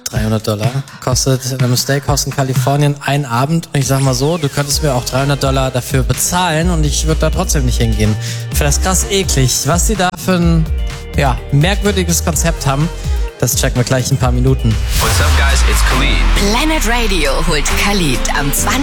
$300 kostet in einem Steakhouse in Kalifornien einen Abend. Und ich sag mal so, du könntest mir auch $300 dafür bezahlen und ich würde da trotzdem nicht hingehen. Ich finde das krass eklig. Was die da für ein merkwürdiges Konzept haben, das checken wir gleich in ein paar Minuten. What's up, guys? It's Khalid. Planet Radio holt Khalid am 20.